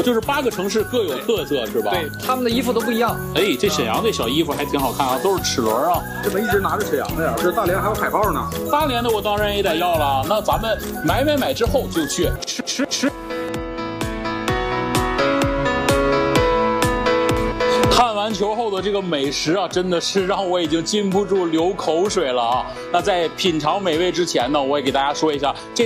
就是8个城市各有特色，是吧？ 对，他们的衣服都不一样。 哎，这沈阳这小衣服还挺好看啊，都是齿轮啊。 这么一直拿着沈阳的呀，这大连还有海豹呢。 大连的我当然也得要了，那咱们买之后就去吃。看完球后的这个美食啊，真的是让我已经禁不住流口水了啊！那在品尝美味之前呢，我也给大家说一下，这